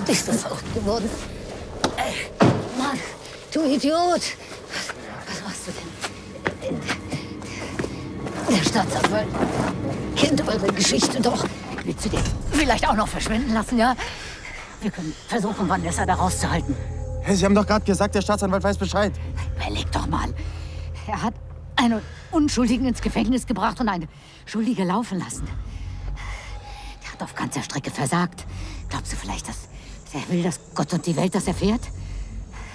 Bist du verrückt geworden? Mann, du Idiot! Was machst du denn? Der Staatsanwalt kennt eure Geschichte doch. Willst du den vielleicht auch noch verschwinden lassen, ja? Wir können versuchen, Vanessa da rauszuhalten. Hey, Sie haben doch gerade gesagt, der Staatsanwalt weiß Bescheid. Überleg doch mal. Er hat einen Unschuldigen ins Gefängnis gebracht und eine Schuldige laufen lassen. Der hat auf ganzer Strecke versagt. Glaubst du vielleicht, dass er will, dass Gott und die Welt das erfährt?